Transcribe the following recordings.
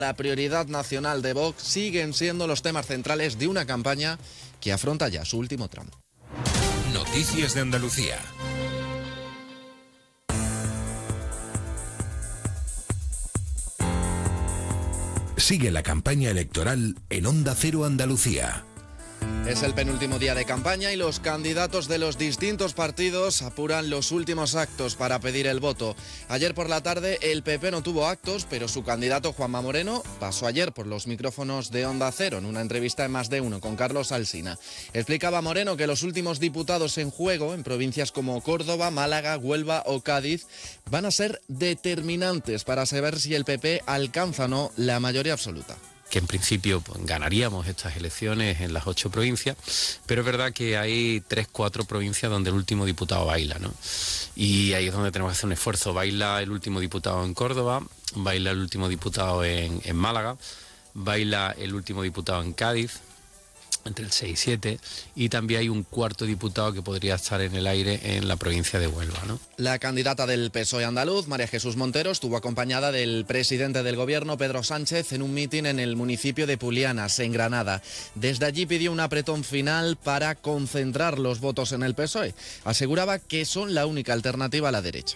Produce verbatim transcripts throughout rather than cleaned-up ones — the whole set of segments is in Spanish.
La prioridad nacional de Vox siguen siendo los temas centrales de una campaña que afronta ya su último tramo. Noticias de Andalucía. Sigue la campaña electoral en Onda Cero Andalucía. Es el penúltimo día de campaña y los candidatos de los distintos partidos apuran los últimos actos para pedir el voto. Ayer por la tarde el P P no tuvo actos, pero su candidato Juanma Moreno pasó ayer por los micrófonos de Onda Cero en una entrevista en Más de Uno con Carlos Alsina. Explicaba Moreno que los últimos diputados en juego en provincias como Córdoba, Málaga, Huelva o Cádiz van a ser determinantes para saber si el P P alcanza o no la mayoría absoluta. Que en principio pues, ganaríamos estas elecciones en las ocho provincias, pero es verdad que hay tres, cuatro provincias donde el último diputado baila, ¿no? Y ahí es donde tenemos que hacer un esfuerzo. Baila el último diputado en Córdoba, baila el último diputado en, en Málaga, baila el último diputado en Cádiz, entre el seis y siete, y también hay un cuarto diputado que podría estar en el aire en la provincia de Huelva, ¿no? La candidata del P S O E andaluz, María Jesús Montero, estuvo acompañada del presidente del gobierno, Pedro Sánchez, en un mitin en el municipio de Pulianas, en Granada. Desde allí pidió un apretón final para concentrar los votos en el P S O E. Aseguraba que son la única alternativa a la derecha.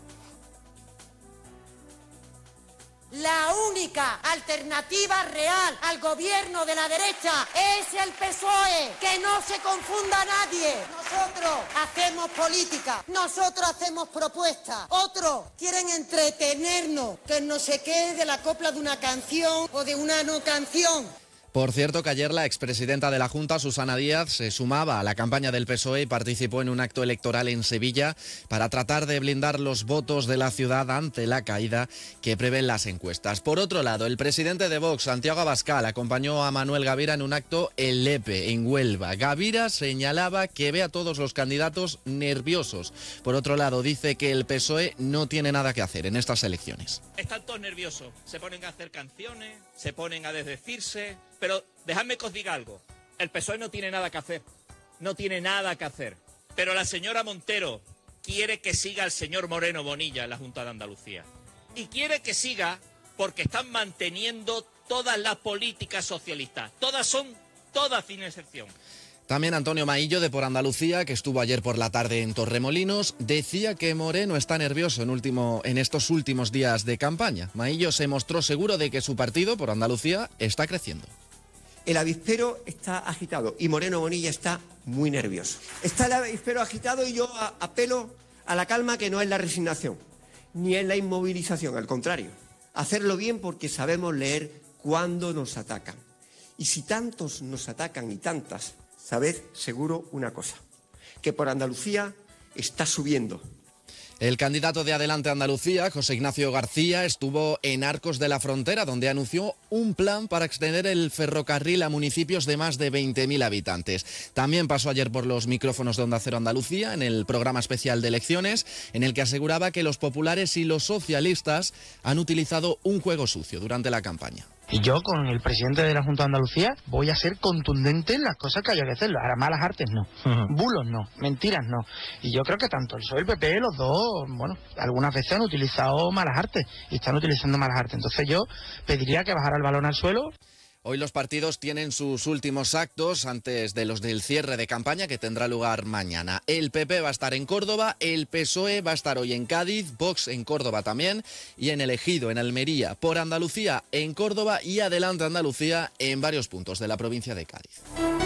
La única alternativa real al gobierno de la derecha es el P S O E. Que no se confunda nadie. Nosotros hacemos política, nosotros hacemos propuestas. Otros quieren entretenernos, que no se quede de la copla de una canción o de una no canción. Por cierto que ayer la expresidenta de la Junta, Susana Díaz, se sumaba a la campaña del P S O E y participó en un acto electoral en Sevilla para tratar de blindar los votos de la ciudad ante la caída que prevén las encuestas. Por otro lado, el presidente de Vox, Santiago Abascal, acompañó a Manuel Gavira en un acto en Lepe, en Huelva. Gavira señalaba que ve a todos los candidatos nerviosos. Por otro lado, dice que el P S O E no tiene nada que hacer en estas elecciones. Están todos nerviosos, se ponen a hacer canciones, se ponen a desdecirse... Pero dejadme que os diga algo, el P S O E no tiene nada que hacer, no tiene nada que hacer. Pero la señora Montero quiere que siga el señor Moreno Bonilla en la Junta de Andalucía. Y quiere que siga porque están manteniendo todas las políticas socialistas. Todas son, todas sin excepción. También Antonio Maillo, de Por Andalucía, que estuvo ayer por la tarde en Torremolinos, decía que Moreno está nervioso en, último, en estos últimos días de campaña. Maillo se mostró seguro de que su partido, Por Andalucía, está creciendo. El avispero está agitado y Moreno Bonilla está muy nervioso. Está el avispero agitado y yo apelo a la calma, que no es la resignación, ni es la inmovilización, al contrario. Hacerlo bien porque sabemos leer cuándo nos atacan. Y si tantos nos atacan y tantas, sabed seguro una cosa, que Por Andalucía está subiendo. El candidato de Adelante Andalucía, José Ignacio García, estuvo en Arcos de la Frontera, donde anunció un plan para extender el ferrocarril a municipios de más de veinte mil habitantes. También pasó ayer por los micrófonos de Onda Cero Andalucía, en el programa especial de elecciones, en el que aseguraba que los populares y los socialistas han utilizado un juego sucio durante la campaña. Y yo, con el presidente de la Junta de Andalucía, voy a ser contundente en las cosas que haya que hacer. Ahora, malas artes no, uh-huh. bulos no, mentiras no. Y yo creo que tanto el P S O E y el P P, los dos, bueno, algunas veces han utilizado malas artes y están utilizando malas artes. Entonces yo pediría que bajara el balón al suelo. Hoy los partidos tienen sus últimos actos antes de los del cierre de campaña, que tendrá lugar mañana. El P P va a estar en Córdoba, el P S O E va a estar hoy en Cádiz, Vox en Córdoba también, y en el Ejido, en Almería, Por Andalucía en Córdoba y Adelante Andalucía en varios puntos de la provincia de Cádiz.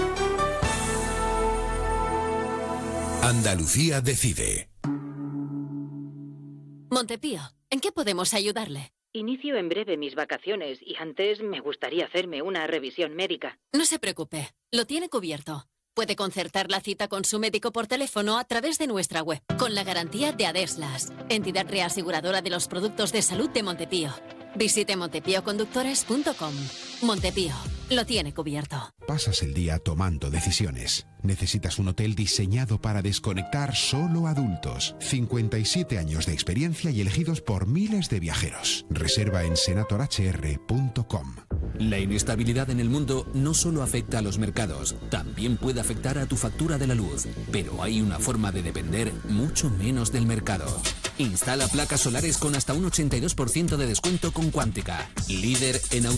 Andalucía decide. Montepío, ¿en qué podemos ayudarle? Inicio en breve mis vacaciones y antes me gustaría hacerme una revisión médica. No se preocupe, lo tiene cubierto. Puede concertar la cita con su médico por teléfono a través de nuestra web, con la garantía de Adeslas, entidad reaseguradora de los productos de salud de Montepío. Visite montepío conductores punto com. Montepío, lo tiene cubierto. Pasas el día tomando decisiones. Necesitas un hotel diseñado para desconectar solo adultos. cincuenta y siete años de experiencia y elegidos por miles de viajeros. Reserva en senator h r punto com. La inestabilidad en el mundo no solo afecta a los mercados, también puede afectar a tu factura de la luz, pero hay una forma de depender mucho menos del mercado. Instala placas solares con hasta un ochenta y dos por ciento de descuento con Cuántica, líder en